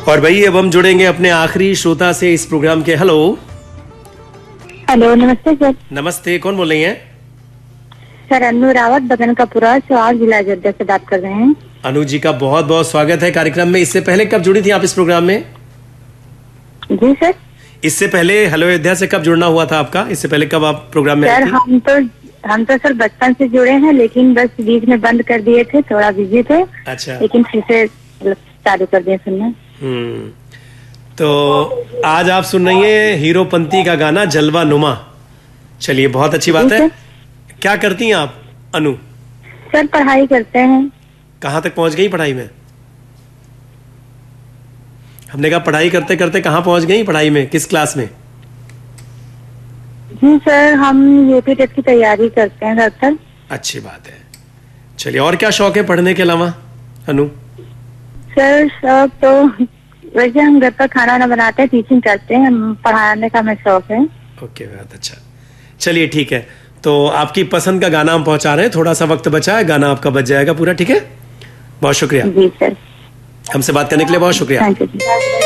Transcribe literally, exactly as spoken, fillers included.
और भाई अब हम जुड़ेंगे अपने आखिरी श्रोता से इस प्रोग्राम के। हेलो हेलो, नमस्ते सर। नमस्ते, कौन बोल रही हैं? सर अनु रावत, बगन का पुरा, सवाल जिला अयोध्या से बात कर रहे हैं। अनु जी का बहुत बहुत स्वागत है कार्यक्रम में। इससे पहले कब जुड़ी थी आप इस प्रोग्राम में? जी सर। इससे पहले हेलो अयोध्या से कब जुड़ना हुआ था आपका? इससे पहले कब आप प्रोग्राम में? सर हम तो हम तो सर बचपन से जुड़े हैं, लेकिन बस बीच में बंद कर दिए थे, थोड़ा बिजी थे। अच्छा। लेकिन फिर से चालू कर दिए सुनना। हम्म तो आज आप सुन रही हैं हीरोपंती का गाना जलवा नुमा। चलिए, बहुत अच्छी बात है। क्या करती हैं आप अनु? सर पढ़ाई करते हैं। कहाँ तक पहुंच गई पढ़ाई में? हमने कहा पढ़ाई करते करते कहाँ पहुंच गई पढ़ाई में? किस क्लास में? जी सर, हम यूपी टेट की तैयारी करते हैं सर। अच्छी बात है। चलिए, और क्या शौक है पढ़ने के अलावा अनु? सर शौक तो वैसे हम घर पर खाना वाना बनाते हैं, टीचिंग करते हैं, हम पढ़ाने का हमें शौक है। ओके, बहुत अच्छा। चलिए ठीक है, तो आपकी पसंद का गाना हम पहुंचा रहे हैं। थोड़ा सा वक्त बचा है, गाना आपका बच जाएगा पूरा। ठीक है, बहुत शुक्रिया। जी सर। हमसे बात करने के लिए बहुत शुक्रिया। Thank you.